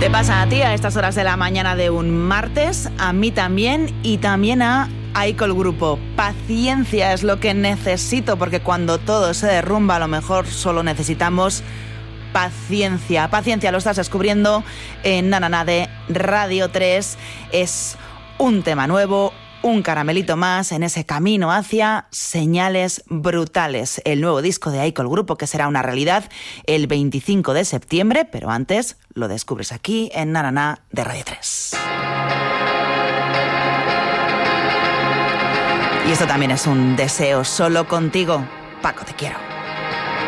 Te pasa a ti a estas horas de la mañana de un martes, a mí también y también a Aicol Grupo. Paciencia es lo que necesito, porque cuando todo se derrumba a lo mejor solo necesitamos paciencia. Paciencia, lo estás descubriendo en Nanana de Radio 3. Es un tema nuevo, un caramelito más en ese camino hacia Señales Brutales, el nuevo disco de Aicol Grupo que será una realidad el 25 de septiembre, pero antes lo descubres aquí en Nanana de Radio 3. Y esto también es un deseo, solo contigo, Paco, te quiero.